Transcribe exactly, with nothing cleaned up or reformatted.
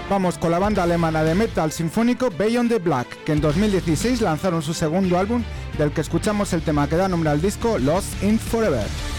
Vamos con la banda alemana de metal sinfónico Beyond the Black, que en dos mil dieciséis lanzaron su segundo álbum, del que escuchamos el tema que da nombre al disco, Lost in Forever.